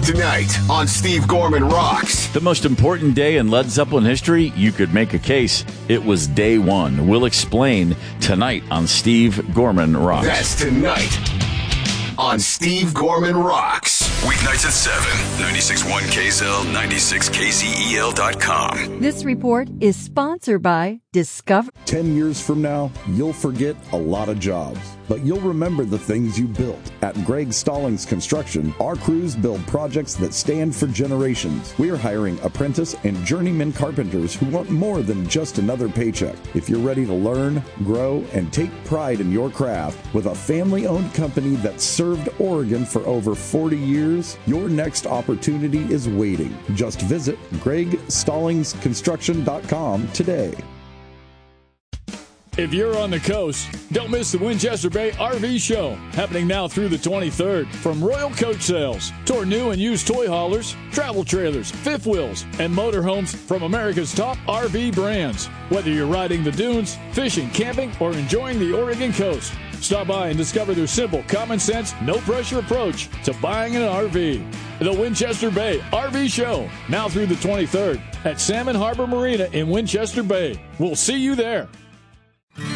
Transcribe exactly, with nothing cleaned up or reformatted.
tonight on Steve Gorman Rocks. The most important day in Led Zeppelin history, you could make a case. It was day one. We'll explain tonight on Steve Gorman Rocks. That's tonight on Steve Gorman Rocks. Weeknights at seven, ninety-six point one K S L, ninety-six K Z E L dot com. This report is sponsored by Discover. Ten years from now, you'll forget a lot of jobs, but you'll remember the things you built. At Greg Stallings Construction, our crews build projects that stand for generations. We're hiring apprentice and journeyman carpenters who want more than just another paycheck. If you're ready to learn, grow, and take pride in your craft with a family-owned company that served Oregon for over forty years, your next opportunity is waiting. Just visit greg stallings construction dot com today. If you're on the coast, don't miss the Winchester Bay R V Show, happening now through the twenty-third. From Royal Coach Sales, to our new and used toy haulers, travel trailers, fifth wheels, and motorhomes from America's top R V brands. Whether you're riding the dunes, fishing, camping, or enjoying the Oregon coast, stop by and discover their simple, common sense, no-pressure approach to buying an R V. The Winchester Bay R V Show, now through the twenty-third, at Salmon Harbor Marina in Winchester Bay. We'll see you there.